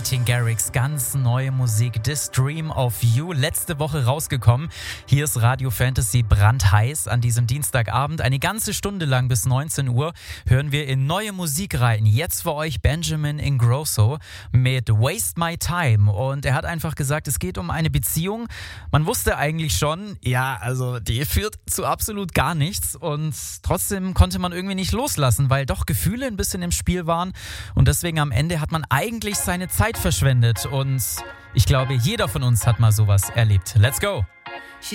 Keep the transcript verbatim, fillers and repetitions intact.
Martin Garrix, ganz neue Musik, This Dream of You, letzte Woche rausgekommen. Hier ist Radio Fantasy brandheiß an diesem Dienstagabend. Eine ganze Stunde lang bis neunzehn Uhr hören wir in neue Musik rein. Jetzt für euch Benjamin Ingrosso mit Waste My Time. Und er hat einfach gesagt, es geht um eine Beziehung. Man wusste eigentlich schon, ja, also die führt zu absolut gar nichts. Und trotzdem konnte man irgendwie nicht loslassen, weil doch Gefühle ein bisschen im Spiel waren. Und deswegen am Ende hat man eigentlich seine Zeit verschwendet. Und ich glaube, jeder von uns hat mal sowas erlebt. Let's go!